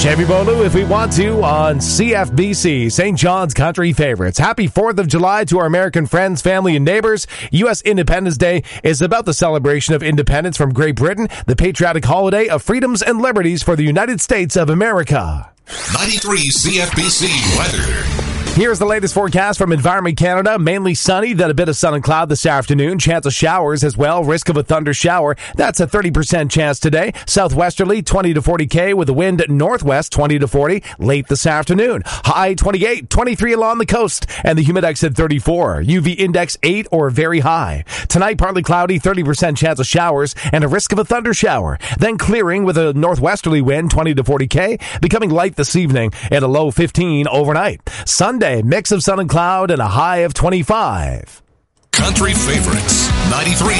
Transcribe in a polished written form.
Chevy Bolu, if we want to, on CFBC, St. John's Country Favorites. Happy 4th of July to our American friends, family, and neighbors. U.S. Independence Day is about the celebration of independence from Great Britain, the patriotic holiday of freedoms and liberties for the United States of America. 93 CFBC weather. Here's the latest forecast from Environment Canada. Mainly sunny, then a bit of sun and cloud this afternoon. Chance of showers as well. Risk of a thunder shower. That's a 30% chance today. Southwesterly, 20 to 40 K with a wind northwest, 20 to 40 late this afternoon. High 28, 23 along the coast, and the humidex at 34. UV index 8 or very high. Tonight, partly cloudy, 30% chance of showers, and a risk of a thunder shower. Then clearing with a northwesterly wind, 20 to 40 K, becoming light this evening at a low 15 overnight. Sunday, mix of sun and cloud and a high of 25. Country Favorites, 93